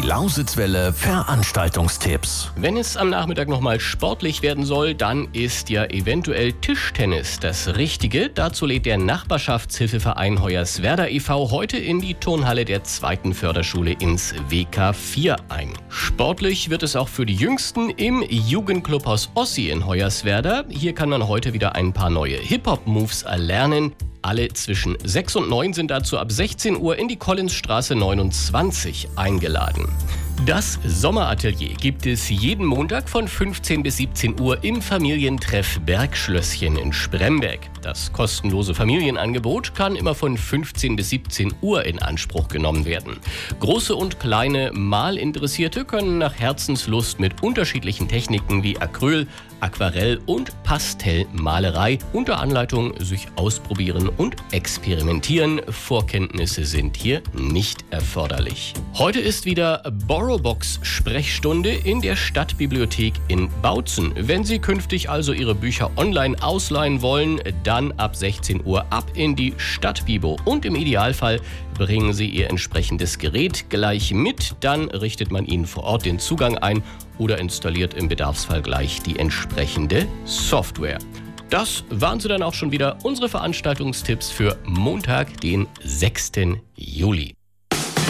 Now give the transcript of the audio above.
Die Lausitzwelle Veranstaltungstipps. Wenn es am Nachmittag nochmal sportlich werden soll, dann ist ja eventuell Tischtennis das Richtige. Dazu lädt der Nachbarschaftshilfeverein Hoyerswerda e.V. heute in die Turnhalle der 2. Förderschule ins WK 4 ein. Sportlich wird es auch für die Jüngsten im Jugendclubhaus Ossi in Hoyerswerda. Hier kann man heute wieder ein paar neue Hip-Hop-Moves erlernen. Alle zwischen 6 und 9 sind dazu ab 16 Uhr in die Collinsstraße 29 eingeladen. Das Sommeratelier gibt es jeden Montag von 15 bis 17 Uhr im Familientreff Bergschlösschen in Spremberg. Das kostenlose Familienangebot kann immer von 15 bis 17 Uhr in Anspruch genommen werden. Große und kleine Malinteressierte können nach Herzenslust mit unterschiedlichen Techniken wie Acryl, Aquarell und Pastellmalerei unter Anleitung sich ausprobieren und experimentieren. Vorkenntnisse sind hier nicht erforderlich. Heute ist wieder Borrowbox-Sprechstunde in der Stadtbibliothek in Bautzen. Wenn Sie künftig also Ihre Bücher online ausleihen wollen, dann ab 16 Uhr ab in die Stadtbibo und im Idealfall bringen Sie Ihr entsprechendes Gerät gleich mit, dann richtet man Ihnen vor Ort den Zugang ein oder installiert im Bedarfsfall gleich die entsprechende Software. Das waren sie dann auch schon wieder, unsere Veranstaltungstipps für Montag, den 6. Juli.